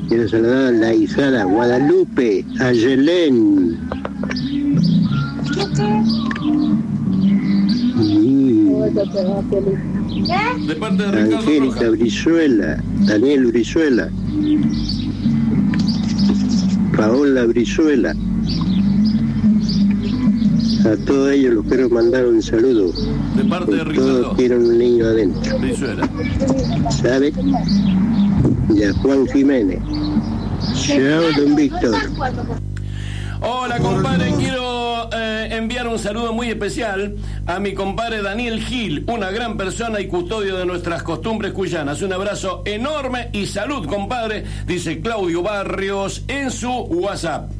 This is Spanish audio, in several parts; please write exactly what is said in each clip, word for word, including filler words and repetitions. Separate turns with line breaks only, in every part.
Quiero saludar a la Isara, Guadalupe, a Yelén. Y...
De parte de Ricardo
Angélica
Rojas.
Brizuela, Daniel Brizuela, Paola Brizuela. A todos ellos los quiero mandar un saludo.
De parte de Ricardo
Todos tienen un niño adentro.
Brizuela.
¿Sabe? Y a Juan Jiménez. Chao, don Víctor.
Hola, compadre, quiero eh, enviar un saludo muy especial a mi compadre Daniel Gil, una gran persona y custodio de nuestras costumbres cuyanas. Un abrazo enorme y salud, compadre, dice Claudio Barrios en su WhatsApp.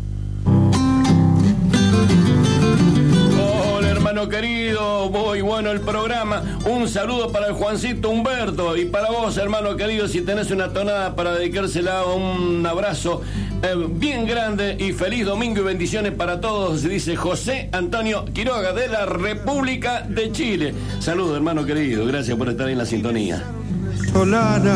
Hola, hermano querido, muy bueno el programa. Un saludo para el Juancito Humberto y para vos, hermano querido, si tenés una tonada para dedicársela, un abrazo Eh, bien grande y feliz domingo y bendiciones para todos, dice José Antonio Quiroga de la República de Chile. Saludos, hermano querido, gracias por estar en la sintonía.
Solana,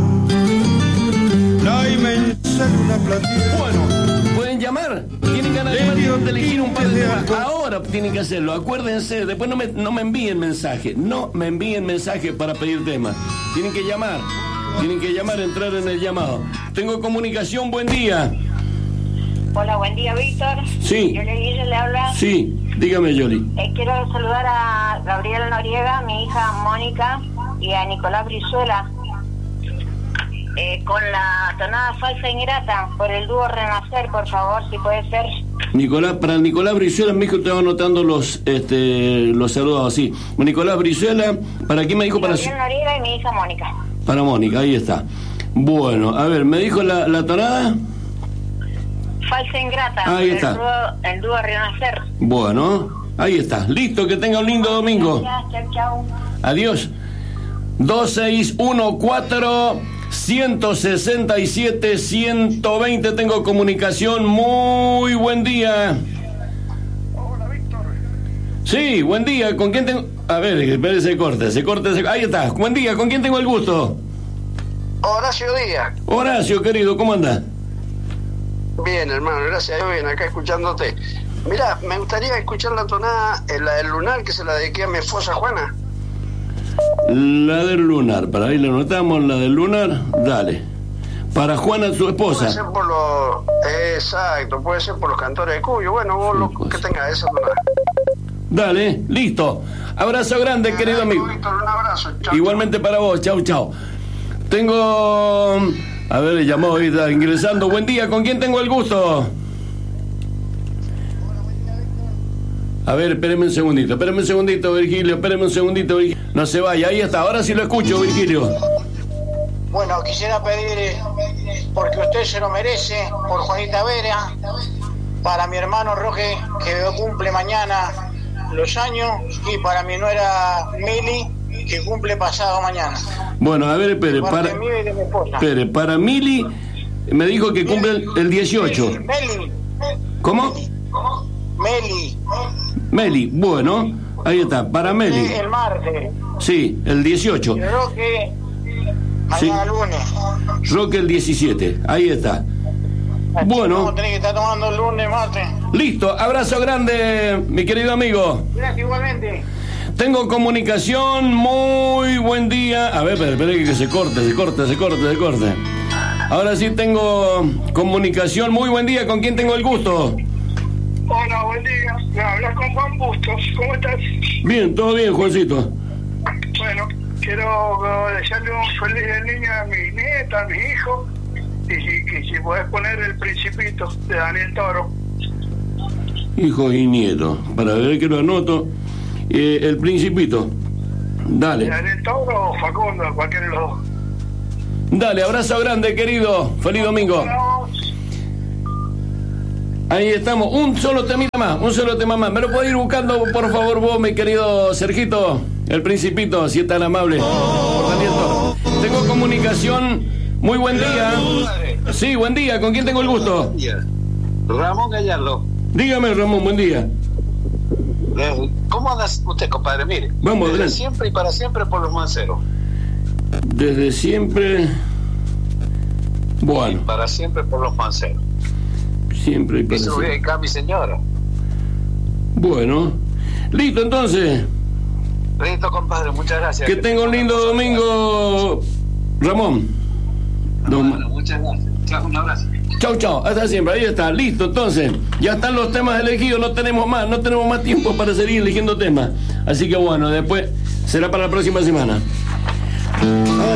la inmensa luna plateada.
Bueno, pueden llamar, tienen ganas de llamar, de elegir un par de temas. Ahora tienen que hacerlo, acuérdense, después no me, no me envíen mensaje, no me envíen mensaje para pedir temas. Tienen que llamar. Tienen que llamar, entrar en el llamado. Tengo comunicación, buen día.
Hola, buen día, Víctor.
Sí.
Yoli Guille le habla.
Sí, dígame, Yoli.
Eh, quiero saludar a Gabriela Noriega, mi hija Mónica, y a Nicolás Brizuela, eh, con la tonada falsa ingrata, por el dúo Renacer, por favor, si puede ser.
Nicolás, para Nicolás Brizuela, mi hijo estaba anotando los este los saludos así. Nicolás Brizuela, ¿para quién me dijo? Para
Gabriela Noriega y mi hija Mónica.
Para Mónica, ahí está. Bueno, a ver, ¿me dijo la, la tonada?
Falsa ingrata.
Ahí
por
está.
El dúo, el dúo Renacer.
Bueno, ahí está. Listo, que tenga un lindo domingo.
Gracias, chau, chau.
Adiós. dos seis uno cuatro, uno seis siete, uno dos cero. Tengo comunicación. Muy buen día.
Hola, Víctor.
Sí, buen día. ¿Con quién tengo? A ver, espere, se corte, se corte, se... Ahí está. Buen día. ¿Con quién tengo el gusto?
Horacio Díaz.
Horacio, querido, ¿cómo andás?
Bien, hermano, gracias a Dios, bien, acá escuchándote. Mirá, me gustaría escuchar la tonada, eh, la del lunar, que se la dediqué a mi esposa Juana.
La del lunar, para ahí la anotamos, la del lunar, dale. Para Juana, su esposa.
Puede ser por los... Exacto, puede ser por los cantores de Cuyo. Bueno, vos lo que tengas esa tonada.
Dale, listo. Abrazo grande, querido amigo.
Víctor, un abrazo. Chau,
igualmente
chau.
para vos, chau, chau. Tengo... A ver, el llamado ahí está ingresando. Buen día, ¿con quién tengo el gusto? A ver, espéreme un segundito, espéreme un segundito, Virgilio, espéreme un segundito, Virgilio. No se vaya, ahí está, ahora sí lo escucho, Virgilio.
Bueno, quisiera pedir, eh, porque usted se lo merece, por Juanita Vera, para mi hermano Roque, que cumple mañana los años, y para mi nuera Mili, que cumple pasado mañana.
Bueno, a ver, espere, para...
De mí y de mi esposa.
Espere, para Mili, me dijo que cumple el, el dieciocho.
Meli.
¿Cómo?
Meli.
Meli, bueno, ahí está, para Meli.
El martes.
Sí, el dieciocho.
Y Roque, mañana lunes.
Roque el diecisiete, ahí está. Bueno.
Vamos a tener que estar tomando el lunes, martes.
Listo, abrazo grande, mi querido amigo.
Gracias, igualmente.
Tengo comunicación, muy buen día. A ver, espera, espera que se corte, se corte, se corte, se corte. Ahora sí tengo comunicación, muy buen día. ¿Con quién tengo el gusto?
Hola, buen día. Me hablas con Juan Bustos. ¿Cómo estás?
Bien, todo bien, Juancito.
Bueno, quiero desearle un feliz niño a mi nieta, a mi hijo. Y si, que si podés poner El Principito de Daniel Toro.
Hijo y nieto, para ver que lo anoto. Eh, el Principito. Dale.
Daniel Toro o Facundo, cualquiera de los dos.
Dale, abrazo grande, querido. Feliz domingo. Ahí estamos, un solo temita más, un solo tema más. ¿Me lo puede ir buscando, por favor, vos, mi querido Sergito? El Principito, si es tan amable. Por Daniel Toro. Tengo comunicación. Muy buen día. Sí, buen día. ¿Con quién tengo el gusto?
Ramón Gallardo.
Dígame, Ramón, buen día.
¿Cómo andas usted, compadre? Mire,
vamos,
desde
adelante.
Siempre y para siempre por los manceros.
Desde siempre. Bueno.
Y para siempre por los Juanceros.
Siempre y para
Eso voy a dedicar a mi señora.
Bueno. Listo, entonces.
Listo, compadre, muchas gracias.
Que tenga un lindo domingo, Ramón.
No, bueno, muchas gracias. Chao, un abrazo.
Chau, chau, hasta siempre, ahí está, listo, entonces, ya están los temas elegidos, no tenemos más, no tenemos más tiempo para seguir eligiendo temas, así que bueno, después será para la próxima semana.